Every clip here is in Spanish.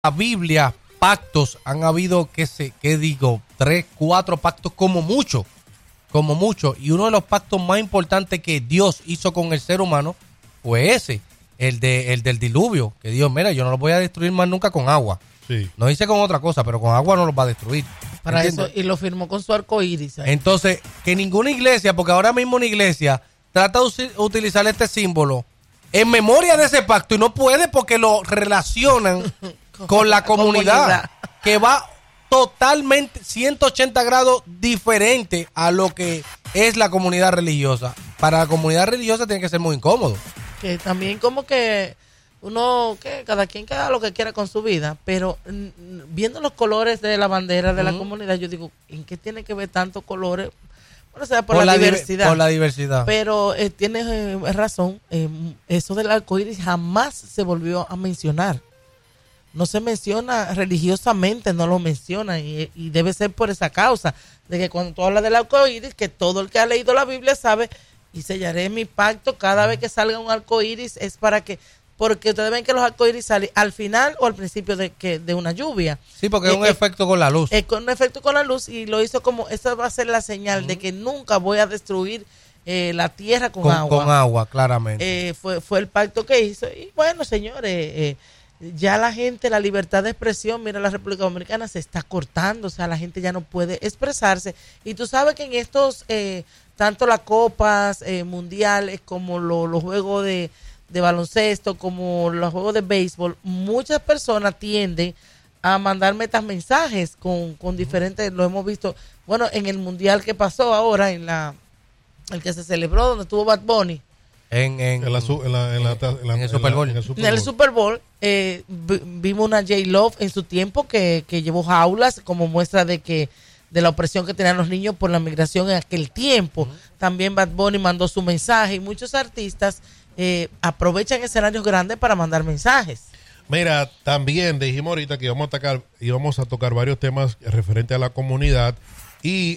la Biblia, pactos, han habido, ¿qué digo? 3, 4 pactos como mucho. Y uno de los pactos más importantes que Dios hizo con el ser humano fue ese, el del diluvio. Que Dios, mira, yo no lo voy a destruir más nunca con agua. Sí. No dice con otra cosa, pero con agua no los va a destruir. Para ¿Entiendes? eso, y lo firmó con su arco iris. Entonces, que ninguna iglesia, porque ahora mismo una iglesia trata de utilizar este símbolo en memoria de ese pacto y no puede porque lo relacionan con la comunidad, que va totalmente 180 grados diferente a lo que es la comunidad religiosa. Para la comunidad religiosa tiene que ser muy incómodo. Que también como que uno, que cada quien haga lo que quiera con su vida, pero viendo los colores de la bandera de la comunidad, yo digo, ¿en qué tiene que ver tantos colores? Bueno, o sea, por la diversidad. Por la diversidad. Pero tienes razón, eso del arcoíris jamás se volvió a mencionar. No se menciona religiosamente, no lo menciona y debe ser por esa causa, de que cuando tú hablas del arcoíris, que todo el que ha leído la Biblia sabe, y sellaré mi pacto cada vez que salga un arcoíris, es para que, porque ustedes ven que los arcoíris salen al final o al principio de una lluvia. Sí, porque es un efecto con la luz. Con un efecto con la luz, y lo hizo como, esa va a ser la señal de que nunca voy a destruir la tierra con agua. Con agua, claramente. Fue el pacto que hizo. Y bueno, señores, ya la gente, la libertad de expresión, mira, la República Dominicana se está cortando, o sea, la gente ya no puede expresarse. Y tú sabes que en estos, tanto las copas mundiales como los juegos de baloncesto, como los juegos de béisbol, muchas personas tienden a mandar mensajes con diferentes, lo hemos visto, bueno, en el mundial que pasó ahora, el que se celebró, donde estuvo Bad Bunny. En el Super Bowl. En el Super Bowl vimos una J-Love en su tiempo que llevó jaulas como muestra de la opresión que tenían los niños por la migración en aquel tiempo. También Bad Bunny mandó su mensaje, y muchos artistas aprovechan escenarios grandes para mandar mensajes. Mira, también dijimos ahorita que íbamos a tocar varios temas referentes a la comunidad, y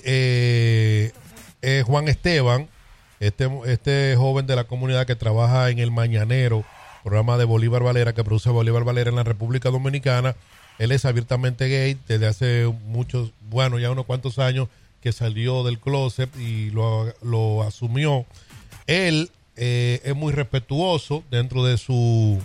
Juan Esteban, este joven de la comunidad que trabaja en El Mañanero, programa de Bolívar Valera, que produce Bolívar Valera en la República Dominicana, él es abiertamente gay desde hace ya unos cuantos años que salió del closet y lo asumió. Él es muy respetuoso dentro de su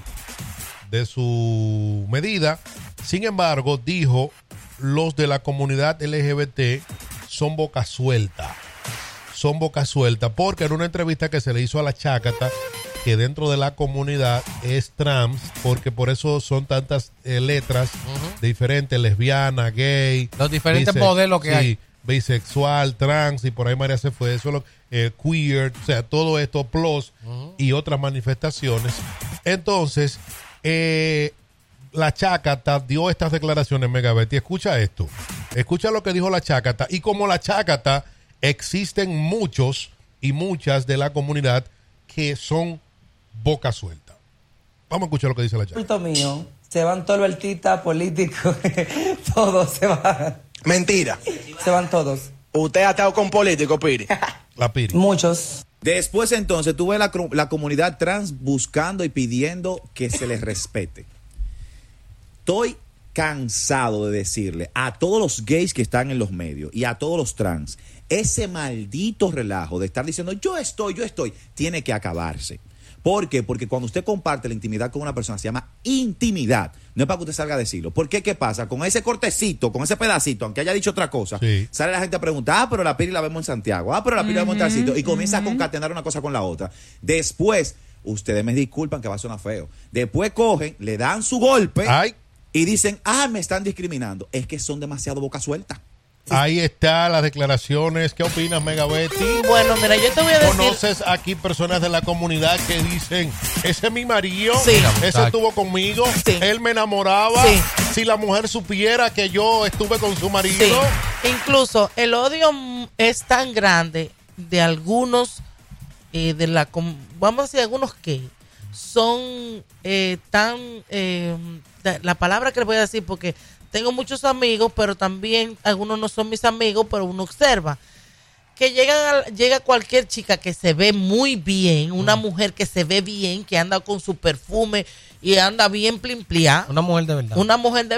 medida. Sin embargo, dijo, los de la comunidad LGBT son boca suelta, porque en una entrevista que se le hizo a la Chácata, que dentro de la comunidad es trans, porque por eso son tantas letras diferentes, lesbiana, gay, los diferentes modelos que hay, bisexual, trans, y por ahí María se fue, eso queer, o sea, todo esto plus y otras manifestaciones. Entonces, la Chácata dio estas declaraciones, Megabetty. Escucha esto, escucha lo que dijo la Chácata, y como la Chácata existen muchos y muchas de la comunidad que son boca suelta. Vamos a escuchar lo que dice la Chácata. Mío, se van todos los artistas políticos, todos se van. Mentira. Se van todos. ¿Usted ha estado con políticos, Piri? La Piri. Muchos. Después entonces tuve la comunidad trans buscando y pidiendo que se les respete. Estoy cansado de decirle a todos los gays que están en los medios y a todos los trans, ese maldito relajo de estar diciendo yo estoy, tiene que acabarse. ¿Por qué? Porque cuando usted comparte la intimidad con una persona, se llama intimidad. No es para que usted salga a decirlo. ¿Por qué? ¿Qué pasa? Con ese cortecito, con ese pedacito, aunque haya dicho otra cosa, sale la gente a preguntar, pero la Piri la vemos en Santiago, pero la Piri la vemos en tal sitio, y comienza a concatenar una cosa con la otra. Después, ustedes me disculpan que va a sonar feo, después cogen, le dan su golpe y dicen, me están discriminando. Es que son demasiado boca suelta. Ahí está las declaraciones. ¿Qué opinas, Megabetty? Bueno, mira, yo te voy a decir... ¿Conoces aquí personas de la comunidad que dicen, ese es mi marido, ese estuvo conmigo, él me enamoraba, si la mujer supiera que yo estuve con su marido? Incluso el odio es tan grande de algunos, vamos a decir, algunos que son la palabra que les voy a decir, porque tengo muchos amigos, pero también algunos no son mis amigos, pero uno observa que llega cualquier chica que se ve muy bien, una mujer que se ve bien, que anda con su perfume y anda bien plimpliá. Una mujer de verdad. Una mujer de